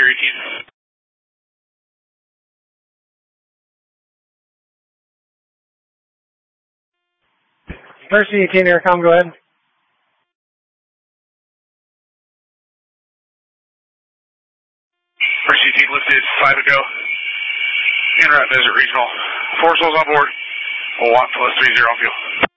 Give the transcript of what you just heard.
18. Mercy 18 Aircom, go ahead. Mercy 18 lifted, 5 to go. En route Desert Regional. 4 souls on board. 1 plus 30 on fuel.